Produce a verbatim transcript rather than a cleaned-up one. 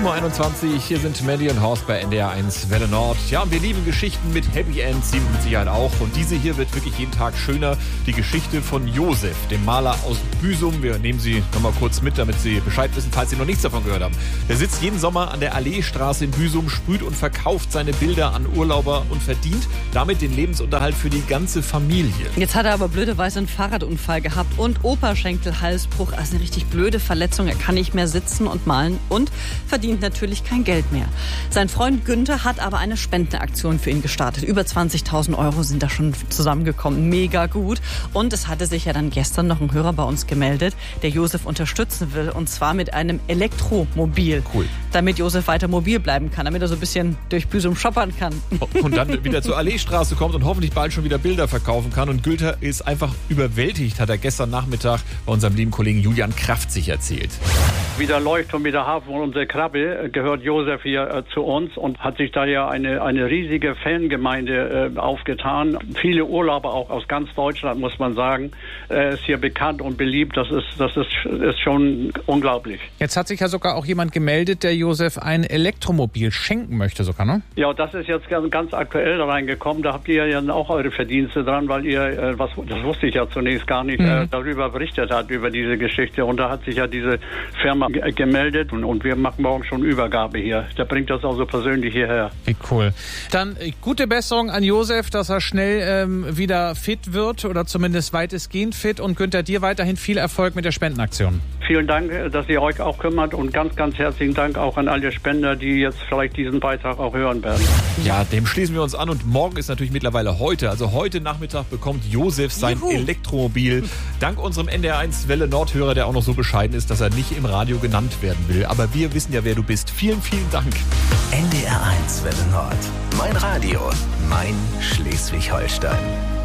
sieben Uhr einundzwanzig, hier sind Mandy und Horst bei N D R eins Welle Nord. Ja, und wir lieben Geschichten mit Happy Ends, Sie mit Sicherheit auch. Und diese hier wird wirklich jeden Tag schöner. Die Geschichte von Josef, dem Maler aus Büsum. Wir nehmen Sie nochmal kurz mit, damit Sie Bescheid wissen, falls Sie noch nichts davon gehört haben. Der sitzt jeden Sommer an der Alleestraße in Büsum, sprüht und verkauft seine Bilder an Urlauber und verdient damit den Lebensunterhalt für die ganze Familie. Jetzt hat er aber blöderweise einen Fahrradunfall gehabt und Oberschenkelhalsbruch. Also eine richtig blöde Verletzung. Er kann nicht mehr sitzen und malen und verdient natürlich kein Geld mehr. Sein Freund Günther hat aber eine Spendenaktion für ihn gestartet. Über zwanzigtausend Euro sind da schon zusammengekommen. Mega gut. Und es hatte sich ja dann gestern noch ein Hörer bei uns gemeldet, der Josef unterstützen will. Und zwar mit einem Elektromobil. Cool. Damit Josef weiter mobil bleiben kann, damit er so ein bisschen durch Büsum shoppern kann. Und dann wieder zur Alleestraße kommt und hoffentlich bald schon wieder Bilder verkaufen kann. Und Günther ist einfach überwältigt, hat er gestern Nachmittag bei unserem lieben Kollegen Julian Kraft sich erzählt. Wie der Leuchtturm, wie der Hafen und unsere Krabbe gehört Josef hier äh, zu uns und hat sich da ja eine, eine riesige Fangemeinde äh, aufgetan. Viele Urlauber auch aus ganz Deutschland, muss man sagen. Er ist hier bekannt und beliebt. Das ist, das ist, ist schon unglaublich. Jetzt hat sich ja sogar auch jemand gemeldet, der Josef ein Elektromobil schenken möchte sogar, ne? Ja, das ist jetzt ganz, ganz aktuell da reingekommen. Da habt ihr ja auch eure Verdienste dran, weil ihr, äh, was, das wusste ich ja zunächst gar nicht, mhm. äh, darüber berichtet habt, über diese Geschichte. Und da hat sich ja diese Firma gemeldet und, und wir machen morgen schon Übergabe hier. Der bringt das also persönlich hierher. Wie cool. Dann äh, gute Besserung an Josef, dass er schnell ähm, wieder fit wird oder zumindest weitestgehend fit, und Günther, dir weiterhin viel Erfolg mit der Spendenaktion. Vielen Dank, dass ihr euch auch kümmert, und ganz, ganz herzlichen Dank auch an alle Spender, die jetzt vielleicht diesen Beitrag auch hören werden. Ja, dem schließen wir uns an, und morgen ist natürlich mittlerweile heute, also heute Nachmittag bekommt Josef sein Juhu. Elektromobil. Dank unserem N D R eins Welle Nord-Hörer, der auch noch so bescheiden ist, dass er nicht im Radio genannt werden will. Aber wir wissen ja, wer du bist. Vielen, vielen Dank. N D R eins Welle Nord. Mein Radio, mein Schleswig-Holstein.